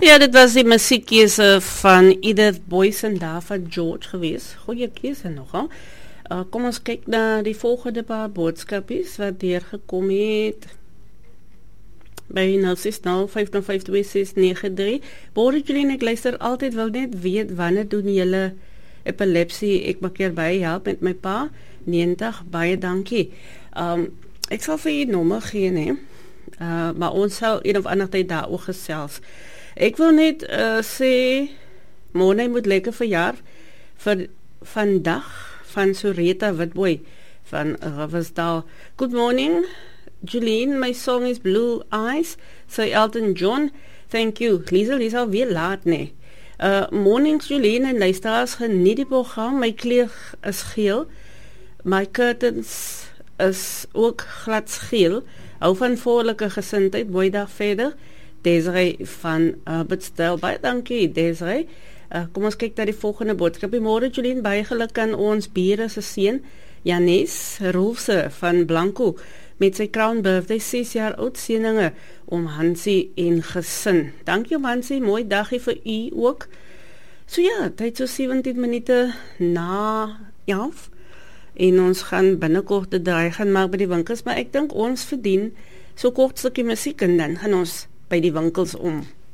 Ja, dit was die musiekkeuse van Edith Boyce en daar van George geweest. Goeie keuse nogal. Kom ons kyk na die volgende paar boodskapies wat deurgekom het. By 0605052693. Borde Jolien, ek luister altyd, wil net weet wanneer doen julle epilepsie, ek maak keer by help met my pa, 90, baie dankie. Ek sal vir jy nommer gee, nee. Maar ons sal een of ander tyd daar ook gesels. Ek wil net sê, Mona moet lekker verjaar vir vandag van Soreta Witboy van Riversdale. Good morning, Jolene, my song is Blue Eyes, say Elton John, thank you. Lisa alweer laat, nee. Mornings, Jolene en luisteraars, geniet die program, my kleur is geel, my curtains is ook gladsgeel, hou van voorlike gesindheid, mooi dag verder. Desiree van Bitsdale, baie dankie Desiree. Kom ons kyk na die volgende boodskap. Môre Jolien, baie geluk aan ons bure se seun Janes Roelse van Blanco met sy crown birthday, 6 jaar oud seëninge om Hansie en gesin. Dankie om Hansie, mooi dagie vir u ook. So ja, tyd so 17 minute na 11 en ons gaan binnekort te draai gaan maak by die winkels, maar ek dink ons verdien so kort stukkie musiek en dan gaan ons by die winkels om.